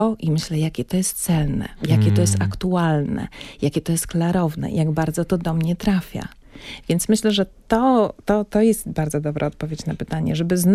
i myślę, jakie to jest celne, jakie to jest aktualne, jakie to jest klarowne, jak bardzo to do mnie trafia. Więc myślę, że to jest bardzo dobra odpowiedź na pytanie, żeby